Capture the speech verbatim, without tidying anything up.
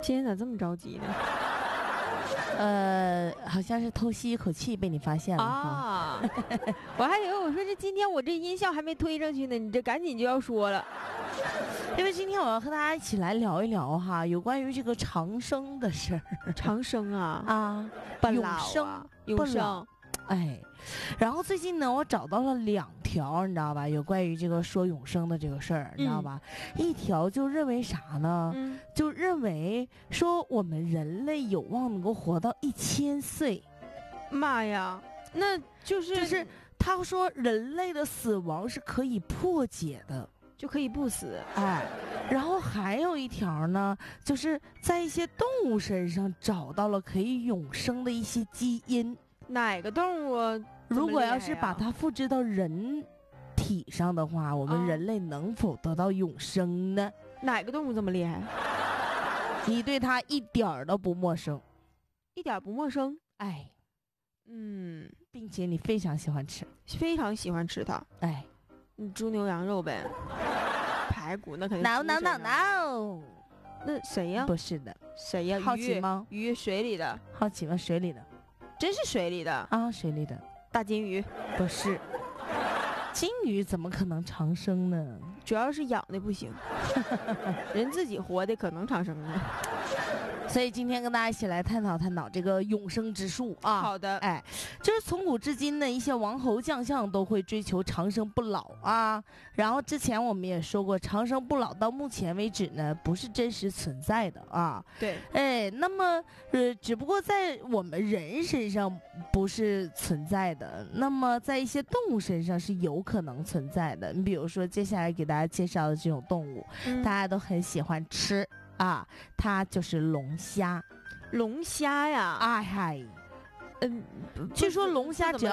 今天咋这么着急呢？ 呃，好像是偷吸一口气被你发现了啊！我还以为我说这今天我这音效还没推上去呢，你这赶紧就要说了。 因为今天我要和大家一起来聊一聊哈，有关于这个长生的事儿。 长生啊啊，永生， 永生。 哎，然后最近呢，我找到了两条，你知道吧？有关于这个说永生的这个事儿，你知道吧？嗯、一条就认为啥呢？嗯、就认为说我们人类有望能够活到一千岁。 妈呀，那就是就是他说人类的死亡是可以破解的， 就可以不死。 哎，然后还有一条呢，就是在一些动物身上找到了可以永生的一些基因。 哪个动物、啊？ 如果要是把它复制到人体上的话，我们人类能否得到永生呢？ 哪个动物这么厉害？ 你对它一点儿都不陌生， 一点不陌生。 哎， 嗯， 并且你非常喜欢吃， 非常喜欢吃它。 哎， 你猪牛羊肉呗，排骨那肯定。 no no no no， 那谁呀？ 不是的， 谁呀？ 好奇吗？ 鱼水里的。 好奇吗？水里的。 真是水里的啊，水里的大金鱼。 不是，金鱼怎么可能长生呢？ 主要是养的不行，人自己活的可能长生呢。 所以今天跟大家一起来探讨探讨这个永生之术啊。 好的， 哎，就是从古至今呢，一些王侯将相都会追求长生不老啊。然后之前我们也说过，长生不老到目前为止呢，不是真实存在的啊。 对， 哎，那么呃，只不过在我们人身上不是存在的，那么在一些动物身上是有可能存在的。你比如说，接下来给大家介绍的这种动物，嗯、大家都很喜欢吃。啊，它就是龙虾， 龙虾呀！ 哎嗨， 嗯， 据说龙虾只要